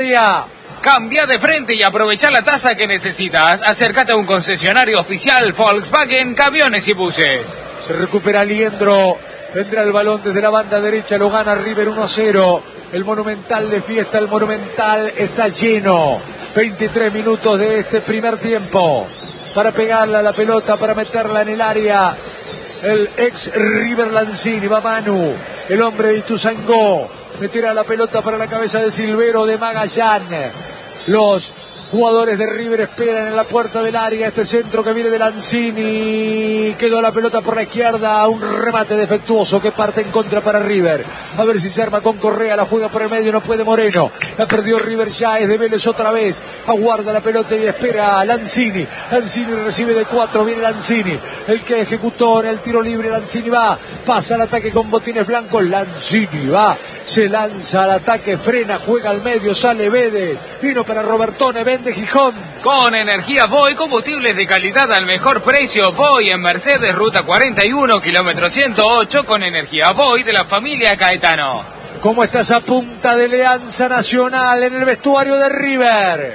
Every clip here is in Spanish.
Cambia de frente y aprovecha la tasa que necesitas. Acércate a un concesionario oficial Volkswagen Camiones y Buses. Se recupera Liendro. Vendrá el balón desde la banda derecha. Lo gana River 1-0. El Monumental de fiesta. El Monumental está lleno. 23 minutos de este primer tiempo. Para pegarla a la pelota, para meterla en el área. El ex River Lanzini. Va Manu. El hombre de Ituzaingó. Meterá la pelota para la cabeza de Silvero, de Magallanes. Los jugadores de River esperan en la puerta del área. Este centro que viene de Lanzini. Quedó la pelota por la izquierda. Un remate defectuoso que parte en contra para River. A ver si se arma con Correa. La juega por el medio. No puede Moreno. La perdió River ya. Es de Vélez otra vez. Aguarda la pelota y espera a Lanzini. Lanzini recibe de 4. Viene Lanzini. El que ejecutó en el tiro libre. Lanzini va. Pasa al ataque con botines blancos. Lanzini va. Se lanza al ataque. Frena. Juega al medio. Sale Vélez. Vino para Robertone. Vende Gijón. Con energía Voy, combustibles de calidad al mejor precio. Voy en Mercedes, ruta 41, kilómetro 108, con energía Voy de la familia Caetano. ¿Cómo está esa punta de Alianza Nacional en el vestuario de River?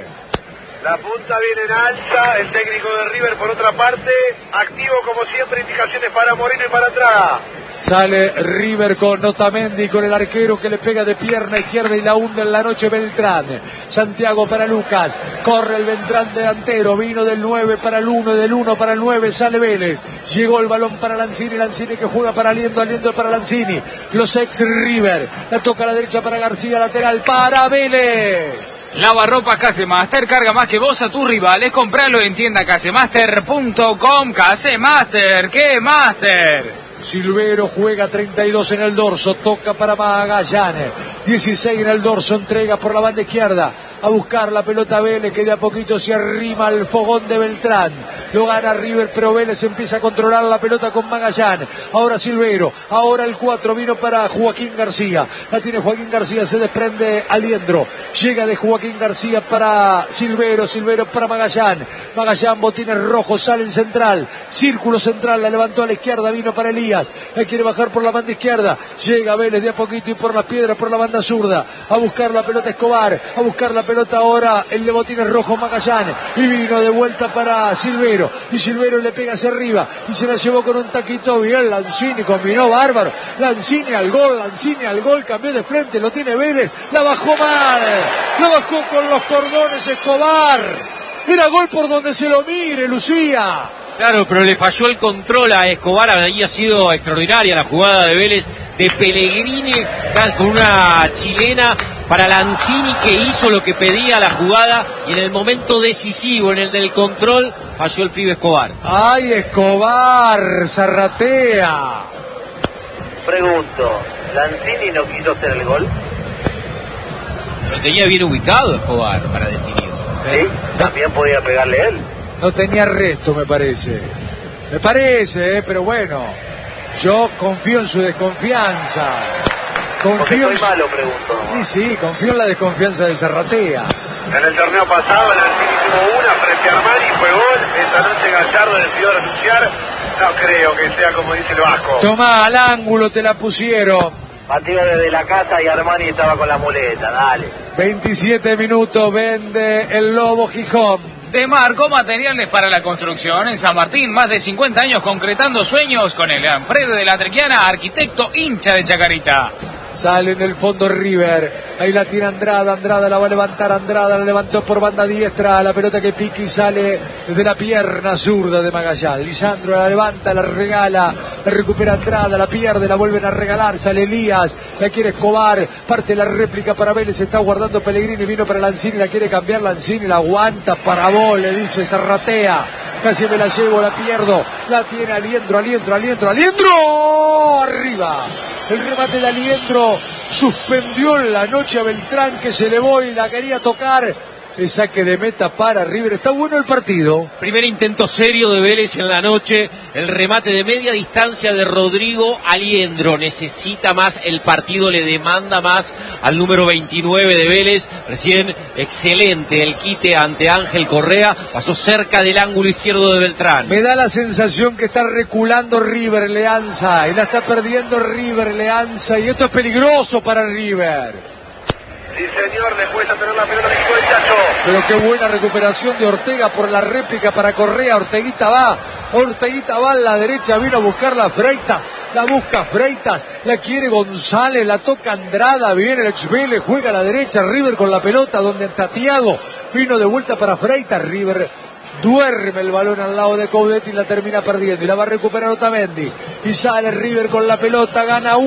La punta viene en alza, el técnico de River por otra parte, activo como siempre, indicaciones para Moreno y para atrás. Sale River con Otamendi, con el arquero que le pega de pierna izquierda y la hunde en la noche Beltrán. Santiago para Lucas, corre el Beltrán delantero, vino del 9 para el 1, del 1 para el 9, sale Vélez. Llegó el balón para Lanzini, Lanzini que juega para Aliendo, Aliendo para Lanzini. Los ex River, la toca a la derecha para García, lateral para Vélez. Lavarropas Casemaster, carga más que vos a tus rivales. Compralo en tienda casemaster.com. Casemaster, ¿qué Master? Silvero juega 32 en el dorso, toca para Magallanes, 16 en el dorso, entrega por la banda izquierda, a buscar la pelota Vélez, que de a poquito se arrima al fogón de Beltrán. Lo gana River, pero Vélez empieza a controlar la pelota con Magallanes. Ahora Silvero, ahora el 4 vino para Joaquín García. La tiene Joaquín García, se desprende Aliendro. Llega de Joaquín García para Silvero, Silvero para Magallanes. Magallanes, botines rojos, sale el central. Círculo central, la levantó a la izquierda, vino para Elías. La quiere bajar por la banda izquierda. Llega Vélez de a poquito y por las piedras, por la banda zurda. A buscar la pelota Escobar, a buscar la pelota ahora el de botines rojos Magallanes. Y vino de vuelta para Silvero. Y Silvero le pega hacia arriba. Y se la llevó con un taquito bien. Lanzini combinó bárbaro. Lanzini al gol, cambió de frente, lo tiene Vélez. La bajó mal. La bajó con los cordones Escobar. Era gol por donde se lo mire, Lucía. Claro, pero le falló el control a Escobar. Ahí ha sido extraordinaria la jugada de Vélez, de Pellegrini con una chilena para Lanzini, que hizo lo que pedía la jugada, y en el momento decisivo, en el del control, falló el pibe Escobar. ¡Ay, Escobar! ¡Zarratea! Pregunto, ¿Lanzini no quiso hacer el gol? Lo tenía bien ubicado Escobar para definir. Sí, también podía pegarle él. No tenía resto, me parece. Pero bueno, yo confío en su desconfianza. Confío en malo, pregunto. Sí, confío en la desconfianza de Zarratea. En el torneo pasado, Lanzini tuvo una frente a Armani, fue gol. Esta noche Gallardo decidió renunciar. No creo que sea como dice el Vasco. Tomá, al ángulo te la pusieron. Batió desde la casa y Armani estaba con la muleta, dale. 27 minutos, vende el Lobo Gijón. Demarco Materiales para la Construcción en San Martín, más de 50 años concretando sueños con el Alfredo de la Trequiana, arquitecto hincha de Chacarita. Sale en el fondo River, ahí la tira Andrada, Andrada la va a levantar, Andrada la levantó por banda diestra, la pelota que pica y sale desde la pierna zurda de Magallanes. Lisandro la levanta, la regala, la recupera Andrada, la pierde, la vuelven a regalar, sale Elías, la quiere Escobar, parte la réplica para Vélez, está guardando Pellegrini, vino para Lanzini, la quiere cambiar Lanzini, la aguanta para vos, le dice Zarratea, casi me la llevo, la pierdo, la tiene Aliendro, arriba, el remate de Aliendro suspendió en la noche a Beltrán, que se elevó y la quería tocar. El saque de meta para River. Está bueno el partido. Primer intento serio de Vélez en la noche. El remate de media distancia de Rodrigo Aliendro. Necesita más el partido, le demanda más al número 29 de Vélez. Recién excelente el quite ante Ángel Correa. Pasó cerca del ángulo izquierdo de Beltrán. Me da la sensación que está reculando River Leanza. Y la está perdiendo River Leanza. Y esto es peligroso para River. Sí, señor, le cuesta tener la pelota al equipo del Chacho. Pero qué buena recuperación de Ortega por la réplica para Correa. Orteguita va a la derecha, vino a buscarla Freitas. La busca Freitas, la quiere González, la toca Andrada, viene el ex-Vélez, juega a la derecha, River con la pelota, donde está Thiago, vino de vuelta para Freitas, River duerme el balón al lado de Coudet y la termina perdiendo, y la va a recuperar Otamendi, y sale River con la pelota, gana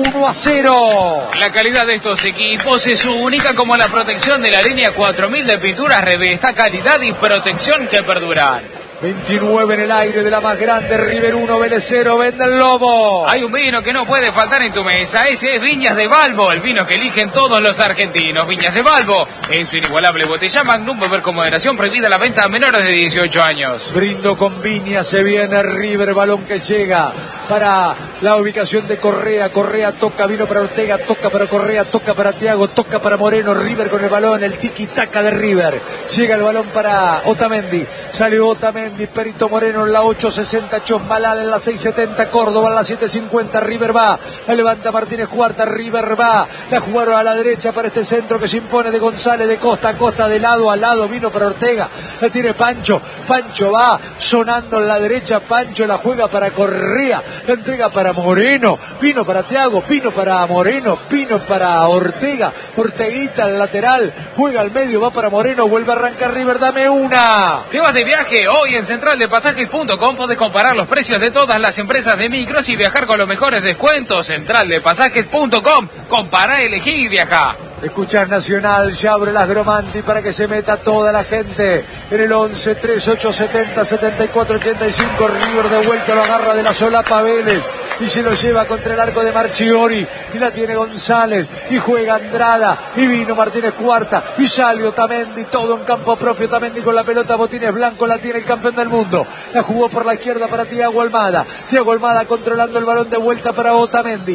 1-0. La calidad de estos equipos es única, como la protección de la línea 4000 de pinturas Revesta, calidad y protección que perduran. 29 en el aire de la más grande, River 1, Vélez 0, vende el Lobo. Hay un vino que no puede faltar en tu mesa, ese es Viñas de Balbo, el vino que eligen todos los argentinos. Viñas de Balbo, en su inigualable botella Magnum, beber con moderación, prohibida la venta a menores de 18 años. Brindo con Viñas, se viene River, balón que llega para la ubicación de Correa. Correa toca, vino para Ortega, toca para Correa, toca para Thiago, toca para Moreno. River con el balón, el tiki-taka de River. Llega el balón para Otamendi, salió Otamendi, Perito Moreno en la 8.60, Chosmalal en la 6.70, Córdoba en la 7.50, River va, la levanta Martínez Cuarta, River va, la jugaron a la derecha para este centro que se impone de González, de costa a costa, de lado a lado, vino para Ortega, la tiene Pancho, Pancho va sonando en la derecha, Pancho la juega para Correa, la entrega para Moreno, vino para Thiago, vino para Moreno, vino para Ortega, Orteguita al lateral, juega al medio, va para Moreno, vuelve a arrancar River, dame una. ¿Te vas de viaje? Hoy en centraldepasajes.com podés comparar los precios de todas las empresas de micros y viajar con los mejores descuentos. Centraldepasajes.com, compara, elegí y viaja. Escuchar Nacional, ya abre las Gromanti para que se meta toda la gente en el 11 38 70 74 85. River de vuelta, lo agarra de la solapa Vélez y se lo lleva contra el arco de Marchiori y la tiene González y juega Andrada y vino Martínez Cuarta y sale Otamendi, todo en campo propio. Otamendi con la pelota, botines blancos, la tiene el campeón del mundo, la jugó por la izquierda para Thiago Almada, Thiago Almada controlando el balón de vuelta para Otamendi,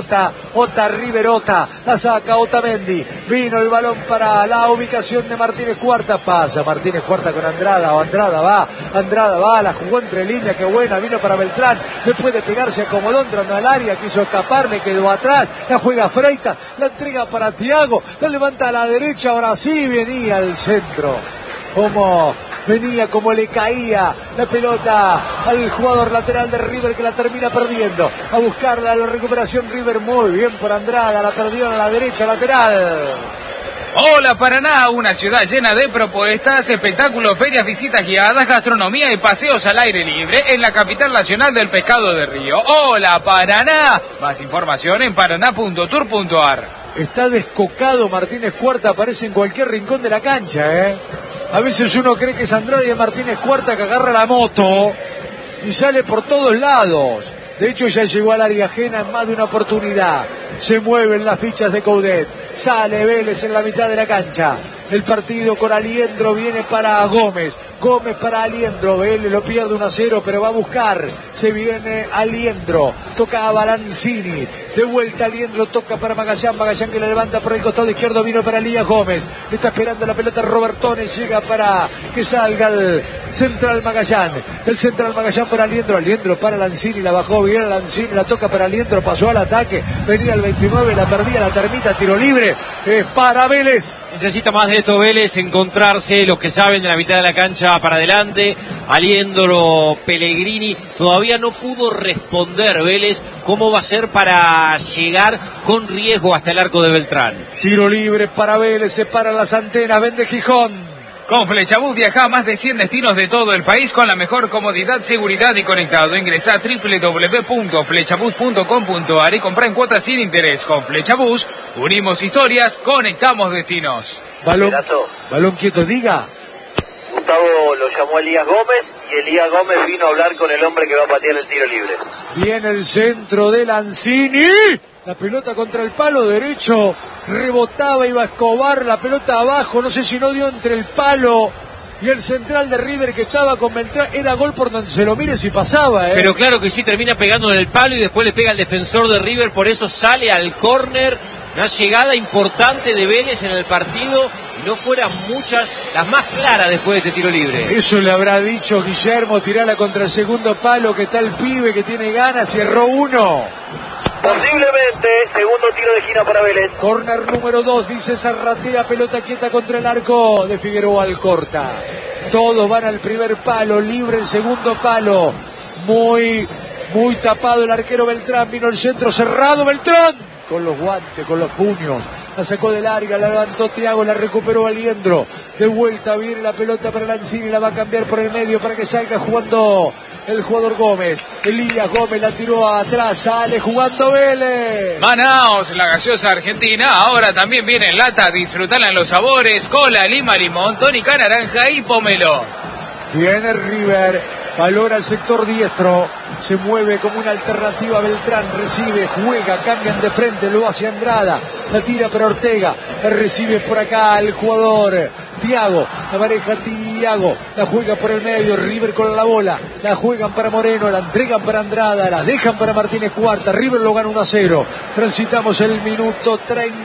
River, la saca Otamendi. Vino el balón para la ubicación de Martínez Cuarta, pasa Martínez Cuarta con Andrada, Andrada va, la jugó entre líneas, qué buena, vino para Beltrán, después de pegarse acomodó entrando al área, quiso escapar, le quedó atrás, la juega Freitas, la entrega para Thiago, la levanta a la derecha, ahora sí venía al centro, como le caía la pelota al jugador lateral de River, que la termina perdiendo. A buscarla, la recuperación River, muy bien por Andrada, la perdió en la derecha lateral. Hola Paraná, una ciudad llena de propuestas, espectáculos, ferias, visitas guiadas, gastronomía y paseos al aire libre en la capital nacional del pescado de Río. Hola Paraná, más información en paraná.tour.ar. Está descocado Martínez Cuarta, aparece en cualquier rincón de la cancha, A veces uno cree que es Andrade y Martínez Cuarta que agarra la moto y sale por todos lados. De hecho ya llegó al área ajena en más de una oportunidad. Se mueven las fichas de Coudet. Sale Vélez en la mitad de la cancha. El partido con Aliendro viene para Gómez. Gómez para Aliendro. Vélez lo pierde 1-0, pero va a buscar. Se viene Aliendro. Toca a Balanzini. De vuelta Aliendro. Toca para Magallán. Magallán que la levanta por el costado izquierdo. Vino para Elías Gómez. Está esperando la pelota Robertones. Llega para que salga el central Magallán. El central Magallán para Aliendro. Aliendro para Lanzini. La bajó bien Lanzini. La toca para Aliendro. Pasó al ataque. Venía el 29. La perdía. La termita. Tiro libre. Es para Vélez. Necesita más de esto Vélez, encontrarse los que saben de la mitad de la cancha para adelante. Aliendro, Pellegrini, todavía no pudo responder Vélez cómo va a ser para llegar con riesgo hasta el arco de Beltrán. Tiro libre para Vélez, se paran las antenas, vende Gijón. Con Flechabús viaja a más de 100 destinos de todo el país con la mejor comodidad, seguridad y conectado. Ingresa a www.flechabús.com.ar y compra en cuotas sin interés. Con Flechabús unimos historias, conectamos destinos. Balón quieto, diga. Gustavo lo llamó Elías Gómez y Elías Gómez vino a hablar con el hombre que va a patear el tiro libre. Viene el centro de Lanzini. La pelota contra el palo derecho. Rebotaba, iba a Escobar, la pelota abajo. No sé si no dio entre el palo y el central de River que estaba con Beltrán. Era gol por donde se lo mire si pasaba, Pero claro que sí, termina pegando en el palo y después le pega al defensor de River. Por eso sale al córner. Una llegada importante de Vélez en el partido y no fueran muchas, las más claras después de este tiro libre. Eso le habrá dicho Guillermo, tirala contra el segundo palo, que está el pibe que tiene ganas y erró uno. Posiblemente, segundo tiro de esquina para Vélez. Corner número 2, dice Zarratea, pelota quieta contra el arco de Figueroa Alcorta. Todos van al primer palo, libre el segundo palo. Muy tapado el arquero Beltrán, vino el centro cerrado, Beltrán con los guantes, con los puños, la sacó de larga, la levantó Thiago, la recuperó Aliendro, de vuelta viene la pelota para Lanzini, la va a cambiar por el medio para que salga jugando el jugador Gómez. Elías Gómez la tiró atrás, sale jugando Vélez. Manaos, la gaseosa argentina, ahora también viene en lata, disfrutala en los sabores, cola, lima, limón, tónica, naranja y pomelo. Viene River, valora el sector diestro, se mueve como una alternativa Beltrán, recibe, juega, cambian de frente, luego hacia Andrada, la tira para Ortega, la recibe por acá el jugador Thiago, la pareja Thiago, la juega por el medio, River con la bola, la juegan para Moreno, la entregan para Andrada, la dejan para Martínez Cuarta, River lo gana 1-0, transitamos el minuto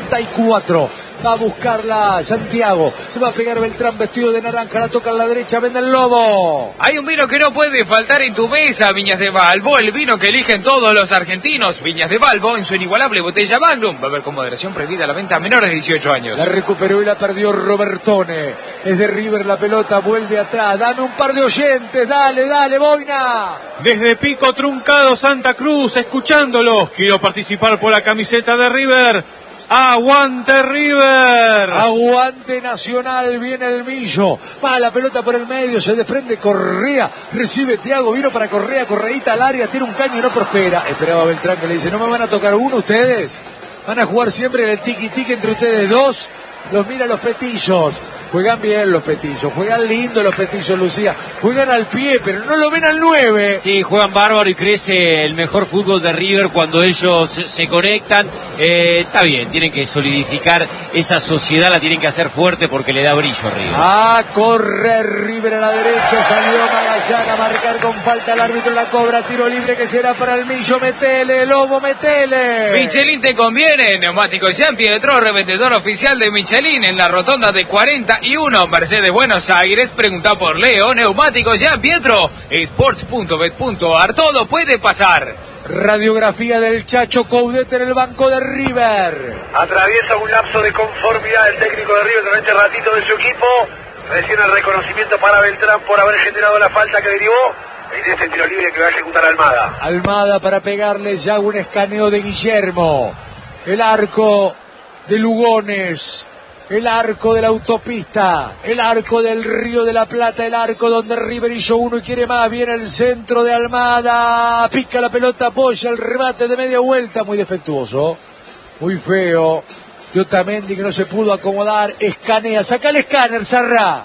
34. Va a buscarla Santiago, le va a pegar Beltrán vestido de naranja, la toca a la derecha, vende el Lobo. Hay un vino que no puede faltar en tu mesa, Viñas de Valvo, el vino que eligen todos los argentinos. Viñas de Valvo en su inigualable botella Magnum. Va a haber con moderación prohibida la venta a menores de 18 años. La recuperó y la perdió Robertone. Es de River la pelota, vuelve atrás. Dame un par de oyentes, dale, Boina. Desde Pico Truncado, Santa Cruz, escuchándolos. Quiero participar por la camiseta de River. ¡Aguante River! Aguante Nacional, viene el Millo, va la pelota por el medio, se desprende Correa, recibe Thiago, vino para Correa, Correíta al área, tira un caño y no prospera. Esperaba Beltrán que le dice, ¿no me van a tocar uno ustedes? ¿Van a jugar siempre en el tiki-tiki entre ustedes dos? Los mira los petillos, juegan bien los petillos, juegan lindo los petillos, Lucía, juegan al pie, pero no lo ven al 9. Sí, juegan bárbaro y crece el mejor fútbol de River cuando ellos se conectan. Está bien, tienen que solidificar esa sociedad, la tienen que hacer fuerte porque le da brillo a River. A correr River a la derecha, salió Magallán a marcar con falta, el árbitro la cobra, tiro libre que será para el Millo, metele, Lobo, metele. Michelin te conviene, neumáticos Jean Pietro, revendedor oficial de Michelin en la rotonda de 41, Mercedes Buenos Aires, pregunta por Leo, neumáticos Jean Pietro, sports.bet.ar, todo puede pasar. Radiografía del Chacho Coudet en el banco de River. Atraviesa un lapso de conformidad el técnico de River con este ratito de su equipo. Recién el reconocimiento para Beltrán por haber generado la falta que derivó en este tiro libre que va a ejecutar Almada. Almada para pegarle ya un escaneo de Guillermo. El arco de Lugones. El arco de la autopista, el arco del Río de la Plata, el arco donde River hizo uno y quiere más. Viene el centro de Almada, pica la pelota, apoya el remate de media vuelta, muy defectuoso, muy feo. de Otamendi que no se pudo acomodar, escanea, saca el escáner, Sarra.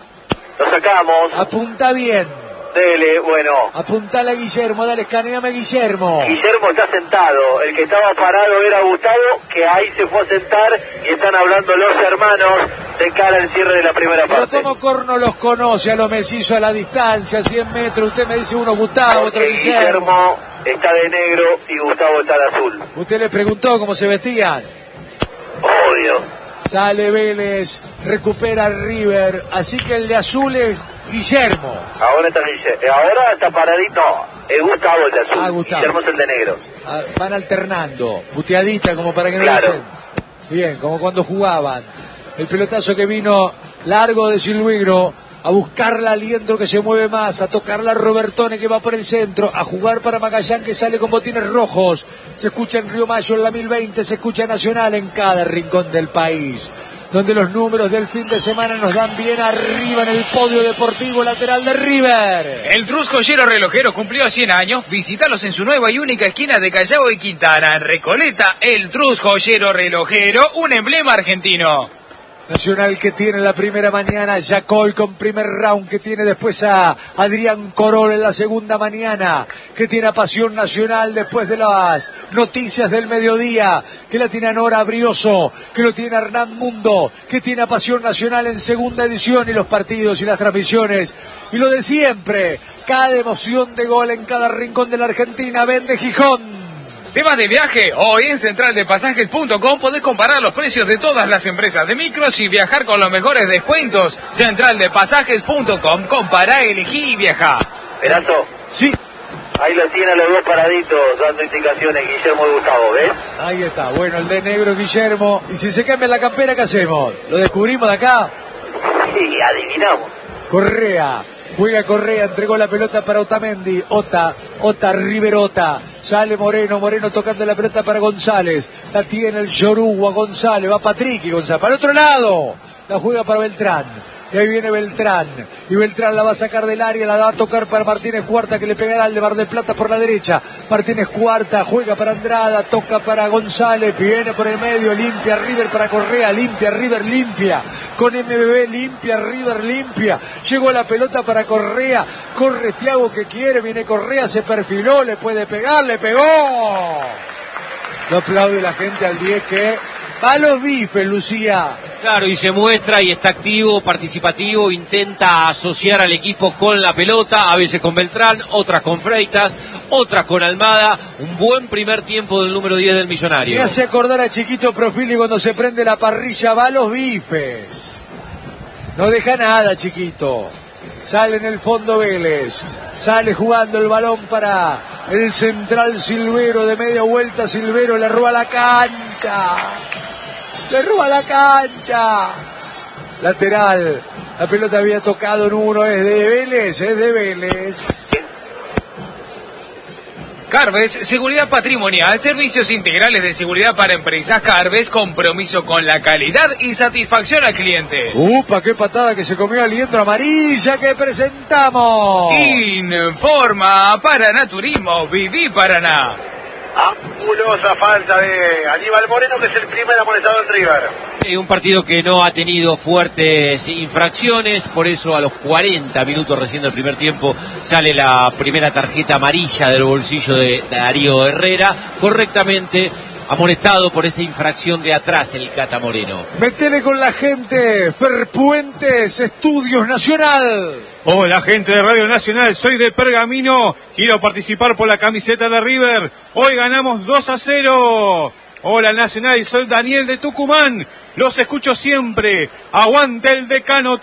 Lo sacamos. Apunta bien. Dele, bueno. Apuntale a Guillermo, dale, escaneame a Guillermo. Guillermo está sentado, el que estaba parado era Gustavo, que ahí se fue a sentar y están hablando los hermanos de cara al cierre de la primera parte. Pero como Corno los conoce a los mellizos a la distancia, 100 metros, usted me dice uno Gustavo, otro Guillermo. Guillermo está de negro y Gustavo está de azul. Usted le preguntó cómo se vestían. Obvio. Sale Vélez, recupera River, así que el de azul es Guillermo. Ahora está paradito, es Gustavo el de azul. Gustavo. Guillermo es el de negro. Van alternando, puteadita como para que no Claro. lo echen. Bien, como cuando jugaban. El pelotazo que vino largo de Silvigno, a buscarla a Liendro que se mueve más, a tocarla a Robertone que va por el centro, a jugar para Magallán que sale con botines rojos. Se escucha en Río Mayo en la 1020, se escucha Nacional en cada rincón del país, donde los números del fin de semana nos dan bien arriba en el podio deportivo lateral de River. El Trus Joyero Relojero cumplió 100 años. Visítalos en su nueva y única esquina de Callao y Quintana, en Recoleta. El Trus Joyero Relojero, un emblema argentino. Nacional que tiene la primera mañana, Yacoy con primer round, que tiene después a Adrián Corol en la segunda mañana, que tiene a Pasión Nacional después de las noticias del mediodía, que la tiene a Nora Brioso, que lo tiene a Hernán Mundo, que tiene a Pasión Nacional en segunda edición, y los partidos y las transmisiones, y lo de siempre, cada emoción de gol en cada rincón de la Argentina. Vende Gijón. ¿Te vas de viaje? Hoy en centraldepasajes.com podés comparar los precios de todas las empresas de micros y viajar con los mejores descuentos. Centraldepasajes.com, compará, elegí y viajá. Perazo, Sí. Ahí lo tienen los dos paraditos dando indicaciones, Guillermo y Gustavo, ¿ves? Ahí está, bueno, el de negro Guillermo. Y si se cambia la campera, ¿qué hacemos? ¿Lo descubrimos de acá? Sí, adivinamos. Correa, juega Correa, entregó la pelota para Otamendi, Ota, Riverota, sale Moreno tocando la pelota para González, la tiene el Yoruba González, va Patrick y González, para el otro lado, la juega para Beltrán. Y ahí viene Beltrán, y Beltrán la va a sacar del área, la va a tocar para Martínez Cuarta, que le pegará al de Mar del Plata por la derecha. Martínez Cuarta, juega para Andrada, toca para González, viene por el medio, limpia River para Correa, limpia River, limpia, con MBB, limpia River, limpia. Llegó la pelota para Correa, corre Thiago que quiere, viene Correa, se perfiló, le puede pegar, le pegó. Lo aplaude la gente al 10 que va a los bifes, Lucía. Claro, y se muestra y está activo, participativo, intenta asociar al equipo con la pelota, a veces con Beltrán, otras con Freitas, otras con Almada. Un buen primer tiempo del número 10 del Millonario. Me hace acordar a Chiquito Profili cuando se prende la parrilla, va a los bifes. No deja nada, Chiquito. Sale en el fondo Vélez, sale jugando el balón para el central Silvero, de media vuelta Silvero, le roba la cancha. Lateral, la pelota había tocado en uno, es de Vélez. Carves, seguridad patrimonial, servicios integrales de seguridad para empresas. Carves, compromiso con la calidad y satisfacción al cliente. ¡Upa, qué patada que se comió Aliendro! Amarilla que presentamos! Informa Paraná Turismo, Viví Paraná. Ampulosa falta de Aníbal Moreno, que es el primer amonestado en River. Un partido que no ha tenido fuertes infracciones, por eso a los 40 minutos recién del primer tiempo sale la primera tarjeta amarilla del bolsillo de Darío Herrera, correctamente amonestado por esa infracción de atrás el Cata Moreno. Metele con la gente, Ferpuentes, Estudios Nacional. Hola gente de Radio Nacional, soy de Pergamino, quiero participar por la camiseta de River, hoy ganamos 2-0. Hola Nacional, soy Daniel de Tucumán, los escucho siempre, aguante el Decano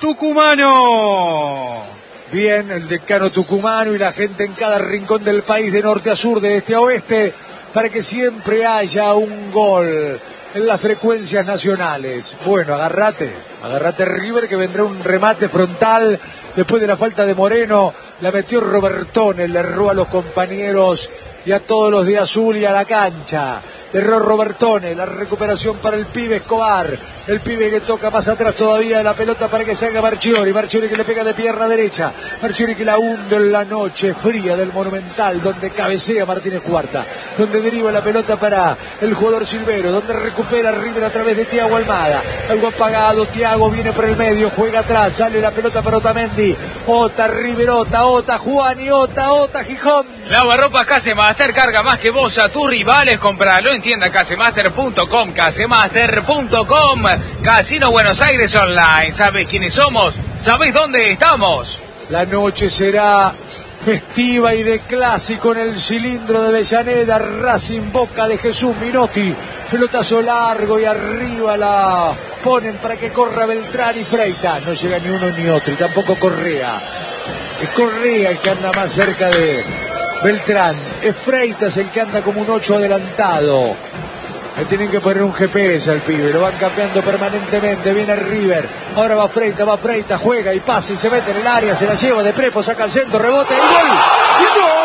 tucumano. Bien, el Decano tucumano y la gente en cada rincón del país, de norte a sur, de este a oeste, para que siempre haya un gol en las frecuencias nacionales. Bueno, agárrate River, que vendrá un remate frontal después de la falta de Moreno, la metió Robertone, le erró a los compañeros y a todos los de azul y a la cancha. Erró Robertone, la recuperación para el pibe Escobar, el pibe que toca más atrás todavía la pelota para que salga Marchiori que le pega de pierna derecha, Marchiori que la hunde en la noche fría del Monumental, donde cabecea Martínez Cuarta, donde deriva la pelota para el jugador Silvero, donde recupera River a través de Thiago Almada, algo apagado, Thiago viene por el medio, juega atrás, sale la pelota para Otamendi, Ota, Riverota, Ota, Juan y Ota, Gijón. Lavarropas Casemaster, carga más que vos a tus rivales, compralo en tienda casemaster.com, casemaster.com. Casino Buenos Aires Online. ¿Sabés quiénes somos? ¿Sabés dónde estamos? La noche será festiva y de clásico en el cilindro de Avellaneda. Racing, Boca de Jesús Minotti, pelotazo largo y arriba la ponen para que corra Beltrán y Freitas. No llega ni uno ni otro, y tampoco Correa. Es Correa el que anda más cerca de Beltrán, es Freitas el que anda como un 8 adelantado. Le tienen que poner un GPS al pibe, lo van cambiando permanentemente. Viene River, ahora va Freitas, juega y pasa y se mete en el área, se la lleva de Prepo, saca el centro, rebote y gol. ¡Y gol!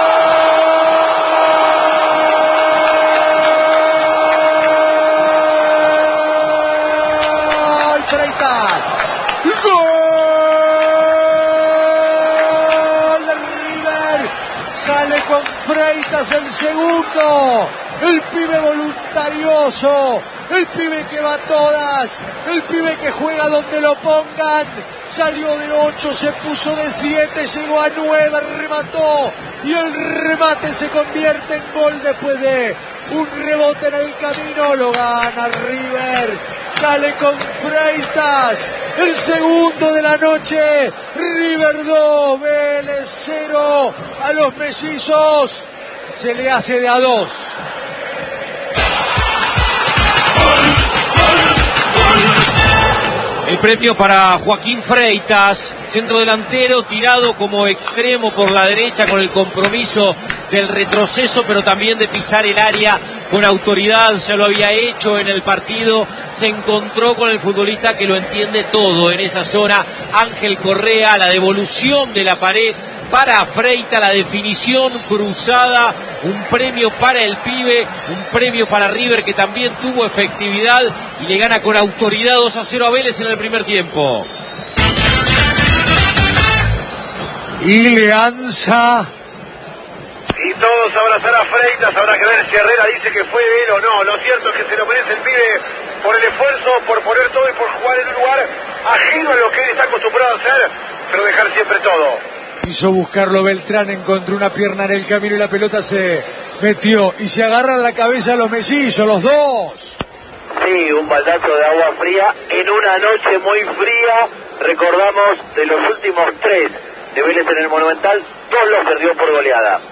Freitas, ¡gol! Sale con Freitas el segundo, el pibe voluntarioso, el pibe que va a todas, el pibe que juega donde lo pongan, salió de 8, se puso de 7, llegó a 9, remató y el remate se convierte en gol después de un rebote en el camino, lo gana River, sale con Freitas, el segundo de la noche, River 2, Vélez 0, a los mellizos se le hace de a 2. El premio para Joaquín Freitas, centro delantero, tirado como extremo por la derecha con el compromiso del retroceso, pero también de pisar el área con autoridad. Ya lo había hecho en el partido, se encontró con el futbolista que lo entiende todo en esa zona, Ángel Correa, la devolución de la pared para Freitas, la definición cruzada, un premio para el pibe, un premio para River que también tuvo efectividad y le gana con autoridad 2-0 a Vélez en el primer tiempo. Y Leanza. Y todos abrazar a Freitas, habrá que ver si Herrera dice que fue de él o no. Lo cierto es que se lo merece el pibe por el esfuerzo, por poner todo y por jugar en un lugar ajeno a lo que él está acostumbrado a hacer, pero dejar siempre todo. Quiso buscarlo Beltrán, encontró una pierna en el camino y la pelota se metió. Y se agarran la cabeza los mellizos, los dos. Sí, un baldazo de agua fría en una noche muy fría. Recordamos, de los últimos 3 de Vélez en el Monumental, 2 los perdió por goleada.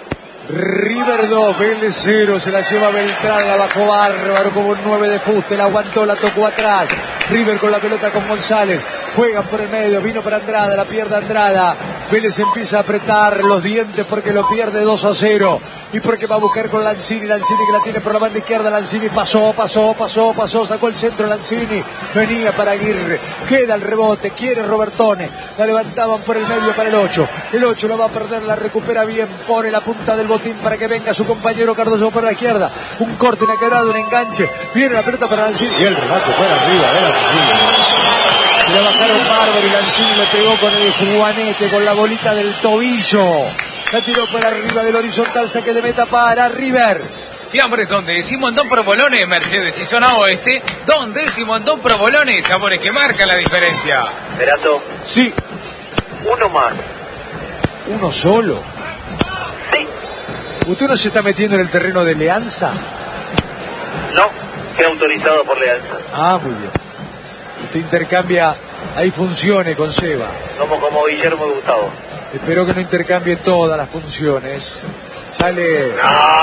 River 2, Vélez 0, se la lleva Beltrán, la bajó bárbaro como un 9 de fuste, la aguantó, la tocó atrás. River con la pelota con González, juegan por el medio, vino para Andrada, la pierde Andrada. Vélez empieza a apretar los dientes porque lo pierde 2-0 y porque va a buscar con Lanzini que la tiene por la banda izquierda. Lanzini pasó, sacó el centro Lanzini, venía para Aguirre, queda el rebote, quiere Robertone, la levantaban por el medio para el 8 lo va a perder, la recupera bien, pone la punta del botín para que venga su compañero Cardoso por la izquierda, un corte, una quebrada, un enganche, viene la pelota para Lanzini y el remate fuera arriba, era posible. Le bajaron bárbaro y Lanzini le pegó con el juanete, con la bolita del tobillo. La tiró para arriba del horizontal, saque de meta para River. Fiambres donde Simondón Provolone, Mercedes y zona oeste, donde Simondón Provolone, sabores que marcan la diferencia. Perato. Sí. Uno más. ¿Uno solo? Sí. ¿Usted no se está metiendo en el terreno de Leanza? No, queda autorizado por Leanza. Ah, muy bien. Usted intercambia, ahí funcione con Seba. Como Guillermo y Gustavo. Espero que no intercambie todas las funciones. Sale...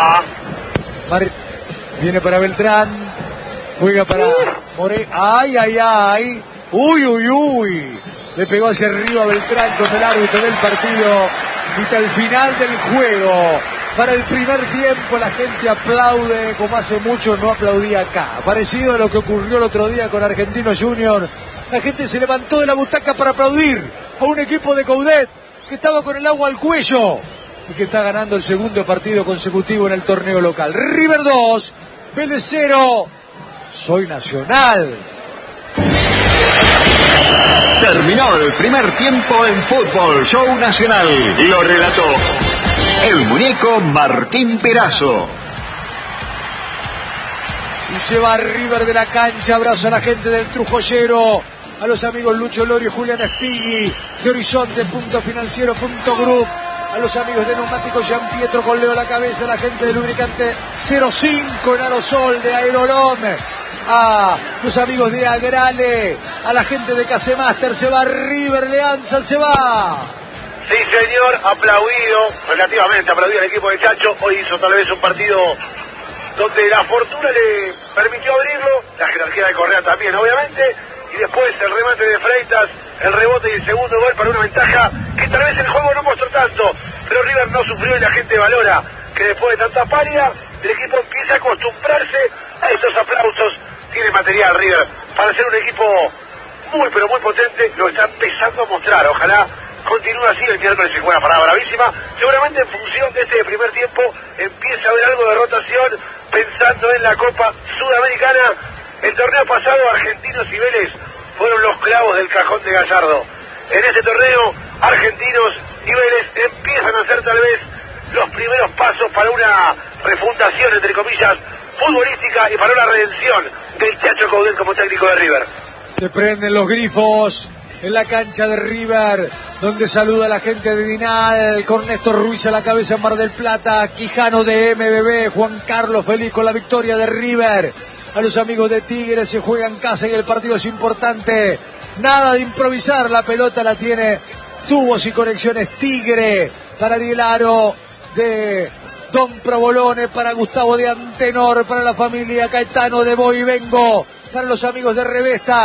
No. Viene para Beltrán. Juega para More. ¡Ay! ¡Uy! Le pegó hacia arriba Beltrán con el árbitro del partido. Y hasta el final del juego. Para el primer tiempo la gente aplaude como hace mucho no aplaudía acá. Parecido a lo que ocurrió el otro día con Argentinos Junior. La gente se levantó de la butaca para aplaudir a un equipo de Coudet que estaba con el agua al cuello y que está ganando el segundo partido consecutivo en el torneo local. River 2, Vélez 0. Soy Nacional. Terminó el primer tiempo en Fútbol Show Nacional. Lo relató el muñeco Martín Perazo. Y se va River de la cancha, abrazo a la gente del Trujollero, a los amigos Lucho Lorio y Julián Espigui, de Horizonte, Punto Financiero, Punto Group, a los amigos de Neumático Jean Pietro con Leo a la cabeza, a la gente de Lubricante 05 en Aerosol de Aerolón, a los amigos de Agrale, a la gente de Casemaster. Se va River, Leanza, se va. Sí, señor, aplaudido, relativamente aplaudido al equipo de Chacho. Hoy hizo tal vez un partido donde la fortuna le permitió abrirlo, la jerarquía de Correa también, obviamente, y después el remate de Freitas, el rebote y el segundo gol para una ventaja que tal vez el juego no mostró tanto, pero River no sufrió y la gente valora que después de tanta pálida, el equipo empieza a acostumbrarse a estos aplausos. Tiene material River para ser un equipo muy pero muy potente, lo está empezando a mostrar. Ojalá continúa así. El miércoles se juega parada bravísima, seguramente en función de este primer tiempo empieza a haber algo de rotación pensando en la Copa Sudamericana. El torneo pasado Argentinos y Vélez fueron los clavos del cajón de Gallardo. En este torneo Argentinos y Vélez empiezan a hacer tal vez los primeros pasos para una refundación, entre comillas, futbolística y para una redención del Chacho Coudet como técnico de River. Se prenden los grifos en la cancha de River, donde saluda a la gente de Dinal, con Néstor Ruiz a la cabeza en Mar del Plata, Quijano de MBB, Juan Carlos feliz con la victoria de River. A los amigos de Tigres, se juega en casa y el partido es importante. Nada de improvisar, la pelota la tiene Tubos y Conexiones Tigre para el aro de Don Provolone, para Gustavo de Antenor, para la familia Caetano de Voy y Vengo, para los amigos de Revesta,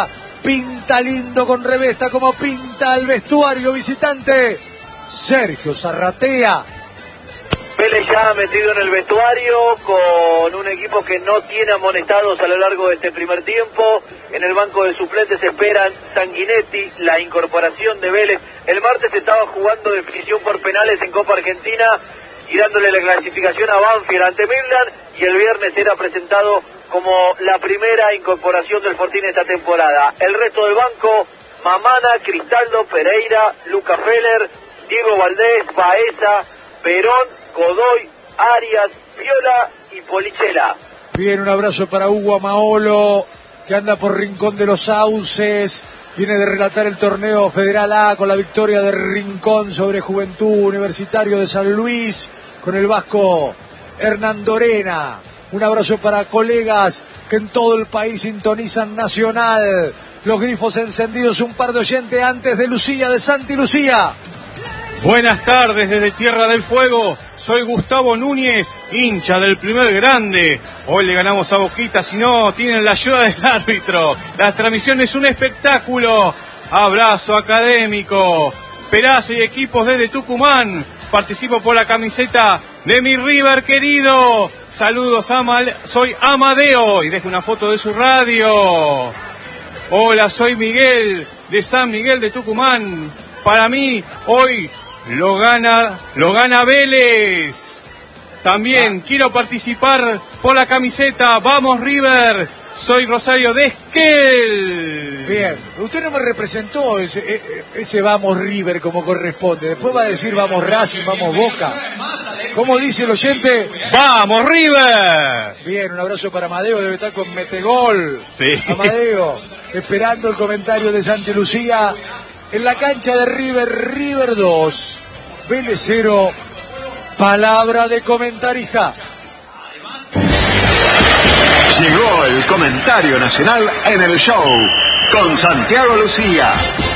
pinta lindo con Revesta, como pinta el vestuario visitante. Sergio Zarratea. Vélez ya metido en el vestuario con un equipo que no tiene amonestados a lo largo de este primer tiempo. En el banco de suplentes esperan Sanguinetti, la incorporación de Vélez. El martes estaba jugando definición por penales en Copa Argentina y dándole la clasificación a Banfield ante Midland, y el viernes era presentado como la primera incorporación del Fortín esta temporada. El resto del banco: Mamana, Cristaldo, Pereira, Luca Feller, Diego Valdés, Baeza, Perón, Godoy, Arias, Viola y Polichela. Bien, un abrazo para Hugo Amaolo, que anda por Rincón de los Sauces. Viene de relatar el torneo Federal A con la victoria de Rincón sobre Juventud Universitario de San Luis, con el vasco Hernando Orena. Un abrazo para colegas que en todo el país sintonizan Nacional. Los grifos encendidos, un par de oyentes antes de Lucía, de Santi Lucía. Buenas tardes desde Tierra del Fuego. Soy Gustavo Núñez, hincha del Primer Grande. Hoy le ganamos a Boquita, si no tienen la ayuda del árbitro. La transmisión es un espectáculo. Abrazo académico. Peraza y equipos desde Tucumán. Participo por la camiseta de mi River querido. Saludos, soy Amadeo y dejo una foto de su radio. Hola, soy Miguel de San Miguel de Tucumán. Para mí, hoy lo gana Vélez. También quiero participar por la camiseta. ¡Vamos, River! Soy Rosario de Esquel. Bien, usted no me representó ese Vamos River como corresponde. Después va a decir Vamos Racing, Vamos Boca. ¿Cómo dice el oyente? ¡Vamos, River! Bien, un abrazo para Amadeo, debe estar con Metegol. Sí. Amadeo, esperando el comentario de Santi Lucía. En la cancha de River 2, Vélez 0, palabra de comentarista. Llegó el comentario nacional en el show con Santiago Lucía.